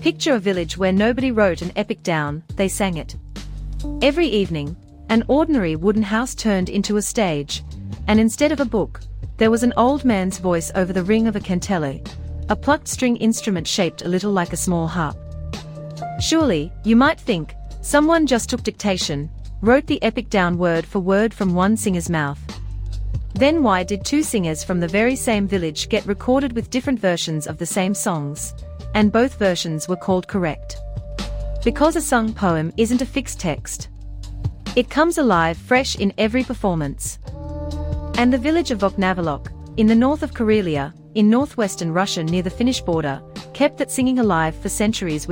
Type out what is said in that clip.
Picture a village where nobody wrote an epic down, they sang it. Every evening, an ordinary wooden house turned into a stage, and instead of a book, there was an old man's voice over the ring of a kantele, a plucked string instrument shaped a little like a small harp. Surely, you might think, someone just took dictation, wrote the epic down word for word from one singer's mouth. Then why did two singers from the very same village get recorded with different versions of the same songs, and both versions were called correct? Because a sung poem isn't a fixed text. It comes alive fresh in every performance. And the village of Voknavolok, in the north of Karelia, in northwestern Russia near the Finnish border, kept that singing alive for centuries.